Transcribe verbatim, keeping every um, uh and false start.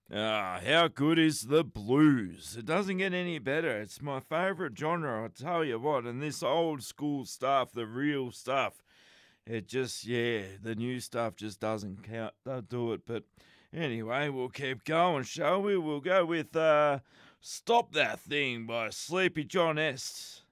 Ah, how good is the blues? It doesn't get any better. It's my favourite genre, I tell you what. And this old school stuff, the real stuff, it just, yeah, the new stuff just doesn't count, don't do it. But anyway, we'll keep going, shall we? We'll go with uh, Stop That Thing by Sleepy John S.